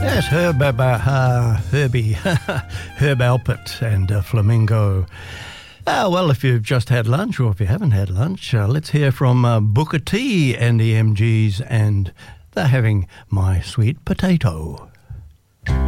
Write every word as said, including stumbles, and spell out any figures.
Yes, Herb, uh, uh, Herbie, Herb Alpert and uh, Flamingo. Uh, well, if you've just had lunch or if you haven't had lunch, uh, let's hear from uh, Booker T and the M Gs, and they're having My Sweet Potato.